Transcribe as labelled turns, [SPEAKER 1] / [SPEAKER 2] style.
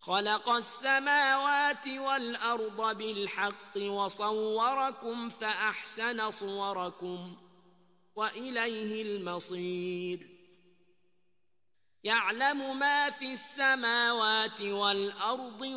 [SPEAKER 1] خلق السماوات والأرض بالحق وصوركم فأحسن صوركم وإليه المصير يعلم ما في السماوات والأرض